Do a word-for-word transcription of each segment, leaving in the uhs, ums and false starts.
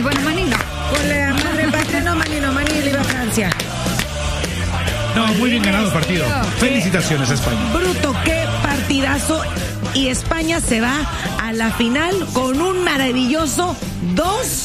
Mani. Bueno, Mani no. Con la madre patria, no, Mani, no, Mani le iba a Francia. No, muy bien ganado el partido. Felicitaciones a España. Bruto, qué partidazo. Y España se va a la final con un maravilloso dos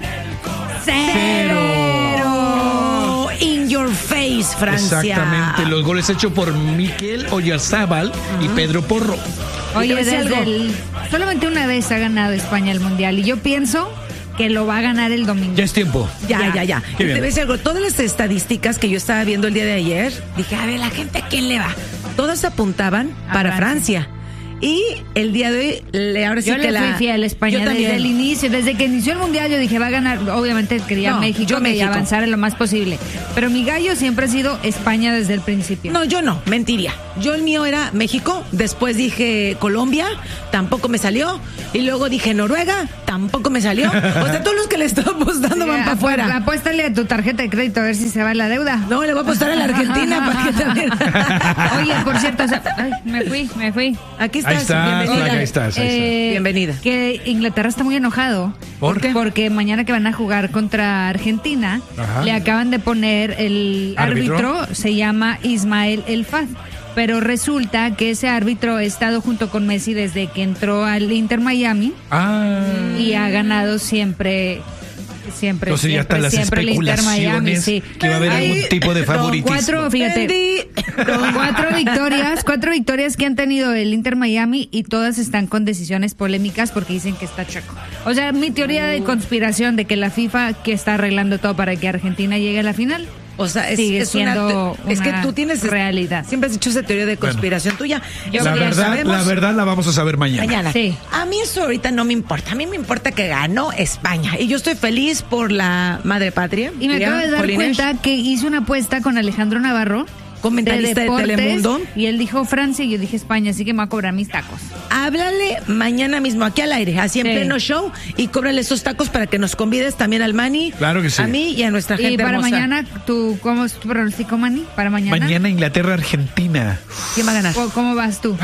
cero. In your face, Francia. Exactamente, los goles hechos por Mikel Oyarzabal y Pedro Porro. Oye, decir desde algo? el, solamente una vez ha ganado España el Mundial y yo pienso que lo va a ganar el domingo. Ya es tiempo. Ya, Ya. ya, ya. Qué Y bien. te voy a decir algo. Todas las estadísticas que yo estaba viendo el día de ayer, dije, a ver, la gente, ¿a quién le va? Todas apuntaban A para Francia. Francia. Y el día de hoy, le, ahora sí Yo que le la... fui fiel a España Yo desde también. el inicio, desde que inició el Mundial yo dije va a ganar, obviamente quería No, México yo que México. avanzara lo más posible, pero mi gallo siempre ha sido España desde el principio. No, yo no, mentiría. Yo el mío era México, después dije Colombia, tampoco me salió, y luego dije Noruega, tampoco me salió. O sea, todos los que le estoy apostando van para Apu- afuera. Apuéstale a tu tarjeta de crédito a ver si se va la deuda. No, le voy a apostar a la Argentina para que también... Oye, por cierto, o sea, ay, me fui, me fui. Aquí estás, Ahí estás, bienvenida. ahí estás, ahí estás. Eh, Bienvenida. Que Inglaterra está muy enojado. ¿Por qué? Porque mañana que van a jugar contra Argentina, Ajá. le acaban de poner el ¿Árbitro? árbitro, se llama Ismael El Fad. Pero resulta que ese árbitro ha estado junto con Messi desde que entró al Inter Miami Ah. y ha ganado siempre. Siempre, Entonces ya siempre, están las siempre el Inter Miami, especulaciones sí. que va a haber Hay algún tipo de favoritismo. Cuatro, fíjate, Entendí. con cuatro victorias, cuatro victorias que han tenido el Inter Miami y todas están con decisiones polémicas porque dicen que está chueco. O sea, mi teoría de conspiración de que la FIFA que está arreglando todo para que Argentina llegue a la final. O sea, es, Sigue es una, siendo es que una tú tienes realidad. Siempre has dicho esa teoría de conspiración tuya. Yo La creo que verdad, sabemos la verdad la vamos a saber mañana. mañana. Sí. A mí eso ahorita no me importa. A mí me importa que ganó España. Y yo estoy feliz por la madre patria. Y me Diría, acabo de dar Polines, cuenta que hice una apuesta con Alejandro Navarro. comentarista de, deportes, Telemundo. Y él dijo Francia y yo dije España, así que me va a cobrar mis tacos. Háblale mañana mismo aquí al aire, así en Sí. pleno show, y cóbrale esos tacos para que nos convides también al Mani. Claro que sí. A mí y a nuestra gente Y para hermosa. mañana, ¿tú, ¿cómo es tu pronóstico, Manny? ¿Para mañana? Mañana Inglaterra, Argentina. ¿Quién va a ganar? ¿O ¿Cómo vas tú?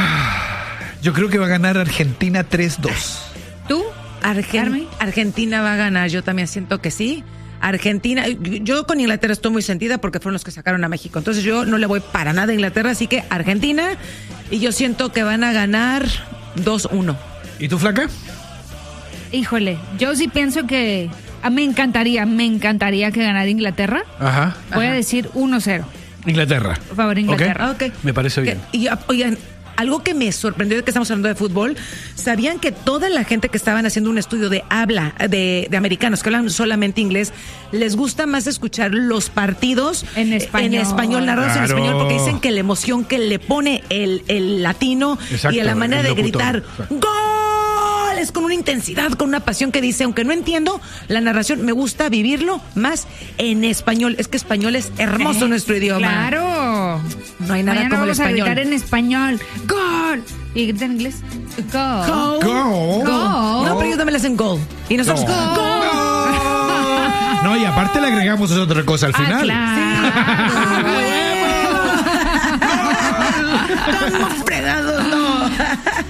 Yo creo que va a ganar Argentina tres dos. ¿Tú? Argen- Carmen. Argentina va a ganar, yo también siento que sí. Argentina, yo con Inglaterra estoy muy sentida porque fueron los que sacaron a México. Entonces yo no le voy para nada a Inglaterra, así que Argentina, y yo siento que van a ganar dos uno. ¿Y tú, flaca? Híjole, yo sí pienso que a mí me encantaría, me encantaría que ganara Inglaterra. Ajá. Voy a decir uno cero. Inglaterra. Por favor, Inglaterra. Ok. Me parece Que- bien. Y ah, oigan, algo que me sorprendió de que estamos hablando de fútbol, ¿sabían que toda la gente que estaban haciendo un estudio de habla de, de americanos que hablan solamente inglés, les gusta más escuchar los partidos En español. en español, narrados en Claro. español, porque dicen que la emoción que le pone el, el latino Exacto, y la manera el de locutor. gritar Exacto. ¡Gol! Es con una intensidad, con una pasión que dice, aunque no entiendo la narración, me gusta vivirlo más en español. Es que español es hermoso Eh, nuestro idioma. Claro. No hay nada Mañana como el vamos a español. gritar en español. ¡Gol! ¿Y grita en inglés? ¡Gol! Go. Go. Go. No, pero ellos también le hacen gol. Y nosotros, Go. gol. No, y aparte le agregamos otra cosa al Ah, final. claro. Estamos fregados, no.